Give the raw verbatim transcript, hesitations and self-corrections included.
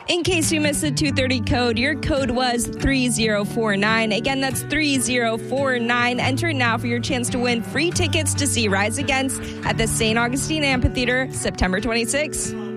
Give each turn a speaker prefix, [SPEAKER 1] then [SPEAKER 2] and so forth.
[SPEAKER 1] In case you missed the two thirty code, your code was three zero four nine. Again, that's three zero four nine. Enter now for your chance to win free tickets to see Rise Against at the Saint Augustine Amphitheater September twenty-sixth.